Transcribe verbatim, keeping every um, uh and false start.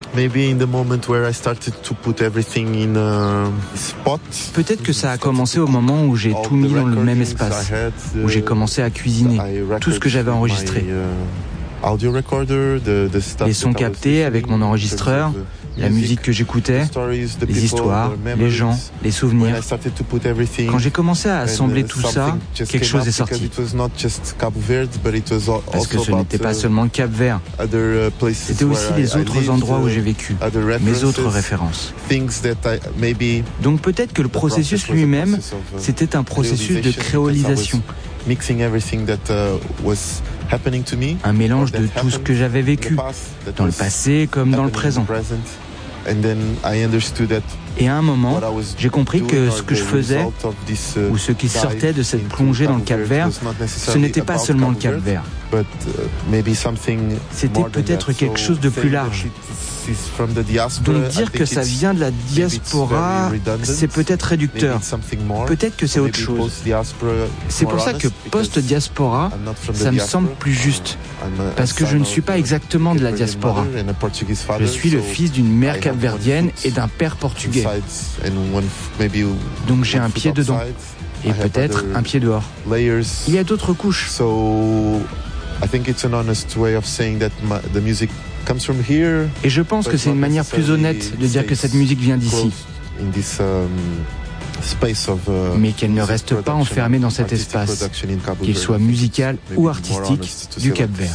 Peut-être que ça a commencé au moment où j'ai tout mis dans le même espace, où j'ai commencé à cuisiner, tout ce que j'avais enregistré. Les sons captés avec mon enregistreur, la musique que j'écoutais, les histoires, les gens, les souvenirs. Quand j'ai commencé à assembler tout ça, quelque chose est sorti. Parce que ce n'était pas seulement le Cap-Vert, c'était aussi les autres endroits où j'ai vécu, mes autres références. Donc peut-être que le processus lui-même, c'était un processus de créolisation. Un mélange de tout ce que j'avais vécu, dans le passé comme dans le présent. Et à un moment, j'ai compris que ce que je faisais, ou ce qui sortait de cette plongée dans le Cap-Vert, ce n'était pas seulement le Cap-Vert. C'était peut-être quelque chose de plus large. Donc dire que ça vient de la diaspora, c'est peut-être réducteur. Peut-être que c'est autre chose. C'est pour ça que post-diaspora, ça me semble plus juste. Parce que je ne suis pas exactement de la diaspora. Je suis le fils d'une mère capverdienne et d'un père portugais. Donc j'ai un pied dedans. Et peut-être un pied dehors. Il y a d'autres couches. Et je pense que c'est une manière plus honnête de dire que cette musique vient d'ici. Mais qu'elle ne reste pas enfermée dans cet espace, qu'il soit musical ou artistique, du Cap-Vert.